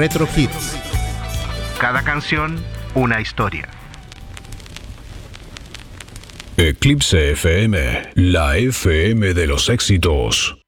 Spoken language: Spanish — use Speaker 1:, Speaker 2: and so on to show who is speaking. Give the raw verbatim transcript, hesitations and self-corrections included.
Speaker 1: Retro Hits.
Speaker 2: Cada canción, una historia.
Speaker 3: Eclipse F M, la F M de los éxitos.